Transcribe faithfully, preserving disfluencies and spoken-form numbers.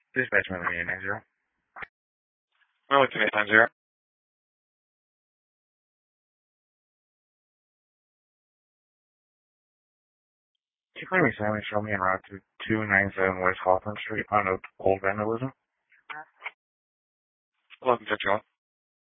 Dispatch me the nine zero. Wellington eight nine zero. Can you find me Sammy show me en route to two ninety-seven West Hawthorne Street on Old Vandalism? eleven fifty-one.